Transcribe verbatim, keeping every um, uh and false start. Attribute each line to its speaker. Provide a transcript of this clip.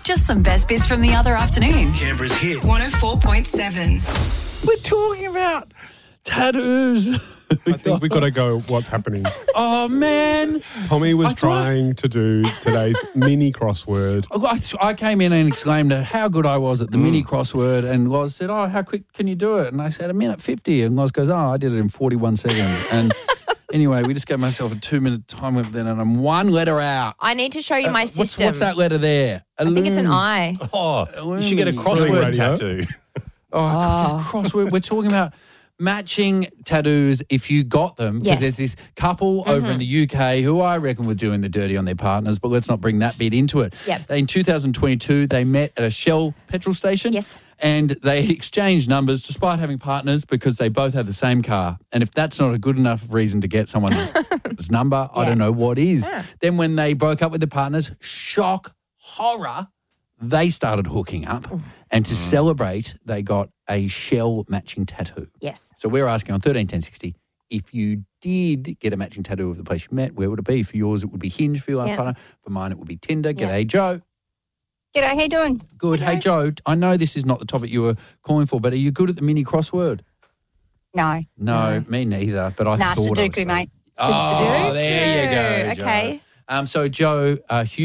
Speaker 1: just some best bits from the other afternoon.
Speaker 2: Canberra's hit.
Speaker 3: one oh four point seven.
Speaker 4: We're talking about tattoos.
Speaker 5: I think we've got to go what's happening.
Speaker 4: Oh, man.
Speaker 5: Tommy was
Speaker 4: I thought I-
Speaker 5: trying to do today's mini crossword.
Speaker 4: I, I came in and exclaimed at how good I was at the mini crossword, and Loz said, oh, how quick can you do it? And I said, a minute fifty. And Loz goes, oh, I did it in forty-one seconds. And anyway, we just gave myself a two-minute time limit then, and I'm one letter out.
Speaker 6: I need to show you
Speaker 4: Uh,
Speaker 6: my
Speaker 4: what's,
Speaker 6: system.
Speaker 4: what's that letter there?
Speaker 6: I think it's an I.
Speaker 7: Oh, you should get a
Speaker 4: Thrilling
Speaker 7: crossword
Speaker 5: radio.
Speaker 7: tattoo.
Speaker 4: Oh, crossword. We're talking about matching tattoos if you got them, because
Speaker 6: Yes.
Speaker 4: there's this couple over in the U K who I reckon were doing the dirty on their partners, but let's not bring that bit into it.
Speaker 6: Yep.
Speaker 4: They, in two thousand twenty-two, they met at a Shell petrol station.
Speaker 6: Yes.
Speaker 4: And they exchanged numbers despite having partners because they both had the same car. And if that's not a good enough reason to get someone's number, I
Speaker 6: Yeah.
Speaker 4: don't know what is.
Speaker 6: Yeah.
Speaker 4: Then when they broke up with the partners, shock, horror, they started hooking up. And to celebrate, they got a Shell matching tattoo.
Speaker 6: Yes.
Speaker 4: So we're asking on thirteen ten sixty, if you did get a matching tattoo of the place you met, where would it be? For yours, it would be Hinge. For your
Speaker 6: Yeah.
Speaker 4: partner, for mine, it would be Tinder.
Speaker 6: Yeah.
Speaker 4: G'day, Joe.
Speaker 8: G'day, how you doing?
Speaker 4: Good. Hey, Joe, I know this is not the topic you were calling for, but are you good at the mini crossword?
Speaker 8: No.
Speaker 4: No, me neither, but I
Speaker 8: Nah,
Speaker 4: thought I was
Speaker 8: Sudoku,
Speaker 4: going.
Speaker 8: mate.
Speaker 4: Oh, there you go, Joe.
Speaker 6: Okay.
Speaker 4: Um, so, Joe, uh,